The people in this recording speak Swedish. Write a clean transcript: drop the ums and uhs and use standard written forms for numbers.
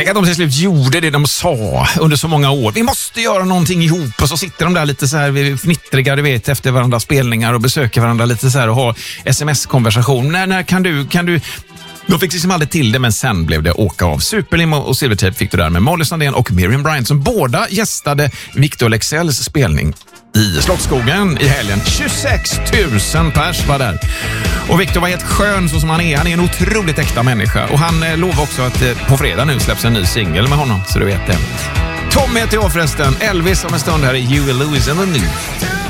Tänk att de till slut gjorde det de sa under så många år. Vi måste göra någonting ihop, och så sitter de där lite så här fnittriga, du vet, efter varandras spelningar och besöker varandra lite så här och har sms-konversation. När kan du... De fick liksom aldrig till det, men sen blev det åka av. Superlim och Silvertape fick du där med Molly Sandén och Miriam Bryant, som båda gästade Victor Leksells spelning i Slottsskogen i helgen. 26 000 pers var där. Och Victor var helt skön så som han är. Han är en otroligt äkta människa. Och han lovar också att på fredag nu släpps en ny singel med honom, så du vet det. Tom heter jag förresten. Elvis om en stund här i Huey Lewis and the News.